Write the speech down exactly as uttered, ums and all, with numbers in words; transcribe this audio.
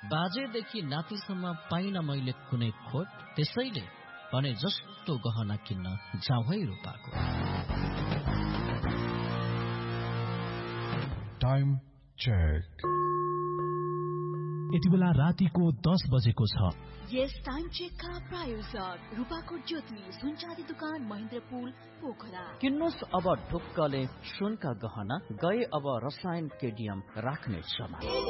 बाजेदेखि नातिसम्म पाइन मैले कुनै खोट, त्यसैले भने जस्तो गहना किन्न जाउँ है रूपाको। Time check. यति बेला रातिको दस बजेको छ। यस टाइम चेकका प्रायोजक रूपाकोट ज्योति सुनचाँदी दुकान महेन्द्रपुल पोखरा। किन्नुस् अब ढुक्कले सुनका गहना, गए अब रसायन केडियम राख्ने क्षमा।